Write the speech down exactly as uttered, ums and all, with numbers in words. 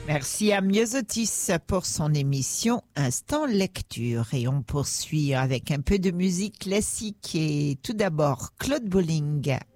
Merci à Myosotis pour son émission Instant Lecture. Et on poursuit avec un peu de musique classique. Et tout d'abord, Claude Bolling